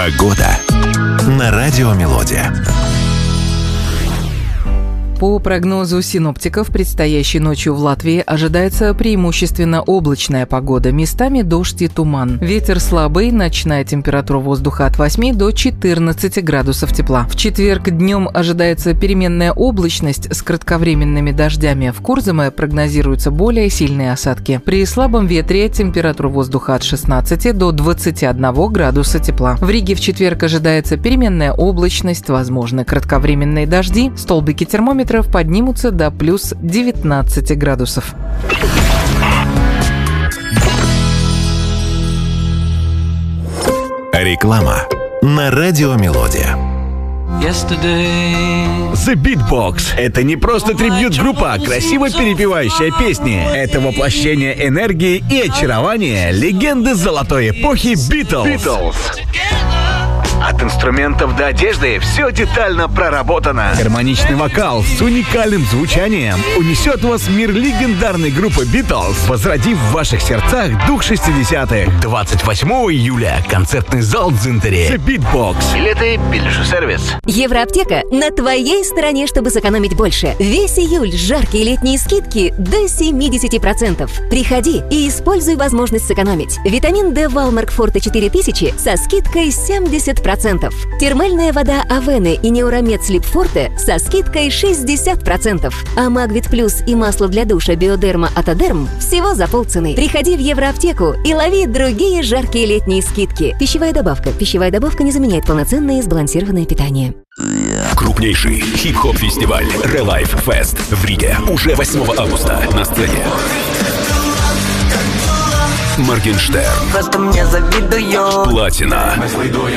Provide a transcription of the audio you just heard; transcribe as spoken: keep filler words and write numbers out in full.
Погода на Радио Мелодия. По прогнозу синоптиков, предстоящей ночью в Латвии ожидается преимущественно облачная погода, местами дождь и туман. Ветер слабый, ночная температура воздуха от восьми до четырнадцати градусов тепла. В четверг днем ожидается переменная облачность с кратковременными дождями. В Курзаме прогнозируются более сильные осадки. При слабом ветре температура воздуха от шестнадцати до двадцати одного градуса тепла. В Риге в четверг ожидается переменная облачность, возможны кратковременные дожди. Столбики термометра поднимутся до плюс девятнадцати градусов. Реклама на Радио Мелодия. The Beatbox – это не просто трибьют-группа, красиво перепевающая песни. Это воплощение энергии и очарования легенды золотой эпохи Beatles. От инструментов до одежды все детально проработано. Гармоничный вокал с уникальным звучанием унесет вас в мир легендарной группы Beatles, возродив в ваших сердцах дух шестидесятых. двадцать восьмого июля. Концертный зал Дзинтери. The Beatbox. Билеты, билет-сервис. Евроаптека на твоей стороне, чтобы сэкономить больше. Весь июль жаркие летние скидки до семидесяти процентов. Приходи и используй возможность сэкономить. Витамин D Валмарк Форте четыре тысячи со скидкой семьдесят процентов. Термальная вода Авены и Неуромед Слип Форте со скидкой шестьдесят процентов. А Магвит Плюс и масло для душа Биодерма Атодерм всего за полцены. Приходи в Евроаптеку и лови другие жаркие летние скидки. Пищевая добавка. Пищевая добавка не заменяет полноценное и сбалансированное питание. Крупнейший хип-хоп-фестиваль Relife Fest в Риге уже восьмого августа на сцене Моргенштерн, Просто мне завидую. Платина,